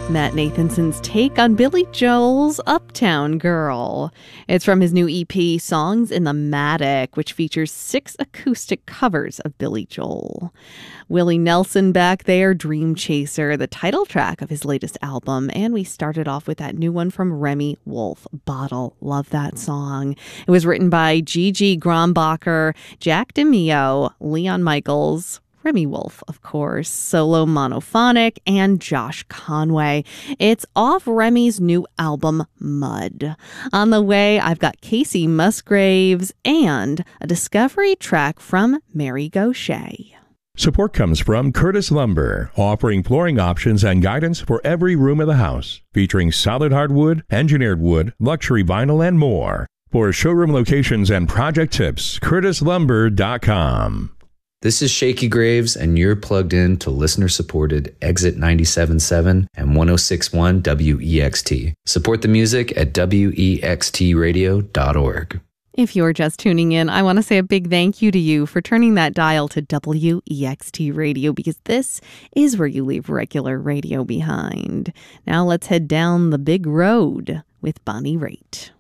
Matt Nathanson's take on Billy Joel's Uptown Girl. It's from his new EP, Songs in the Matic, which features 6 acoustic covers of Billy Joel. Willie Nelson back there, Dream Chaser, the title track of his latest album. And we started off with that new one from Remy Wolf, Bottle. Love that song. It was written by Gigi Grombacher, Jack DeMeo, Leon Michaels, Remy Wolf, of course, solo monophonic, and Josh Conway. It's off Remy's new album, Mud. On the way, I've got Casey Musgraves and a discovery track from Mary Gauthier. Support comes from Curtis Lumber, offering flooring options and guidance for every room of the house, featuring solid hardwood, engineered wood, luxury vinyl, and more. For showroom locations and project tips, curtislumber.com. This is Shaky Graves, and you're plugged in to listener-supported Exit 97.7 and 106.1 WEXT. Support the music at wextradio.org. If you're just tuning in, I want to say a big thank you to you for turning that dial to WEXT Radio, because this is where you leave regular radio behind. Now let's head down the big road with Bonnie Raitt.